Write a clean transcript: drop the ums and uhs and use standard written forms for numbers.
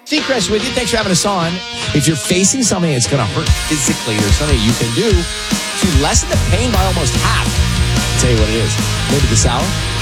Seacrest with you. Thanks for having us on. If you're facing something that's going to hurt physically, there's something you can do to lessen the pain by almost half. I'll tell you what it is. Maybe this hour,